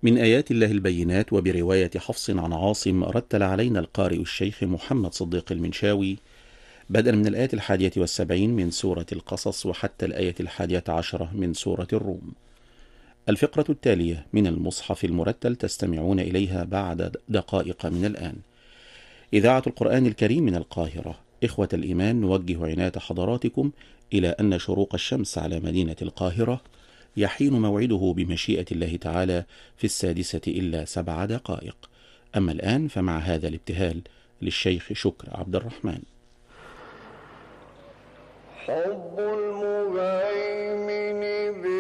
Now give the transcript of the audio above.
من آيات الله البينات وبرواية حفص عن عاصم رتل علينا القارئ الشيخ محمد صديق المنشاوي بدءا من الآية 71 من سورة القصص وحتى الآية 11 من سورة الروم. الفقرة التالية من المصحف المرتل تستمعون إليها بعد دقائق من الآن. إذاعة القرآن الكريم من القاهرة. إخوة الإيمان، نوجه عناية حضراتكم إلى أن شروق الشمس على مدينة القاهرة يحين موعده بمشيئة الله تعالى في 6:07. أما الآن فمع هذا الابتهال للشيخ شكر عبد الرحمن. حب المهيمن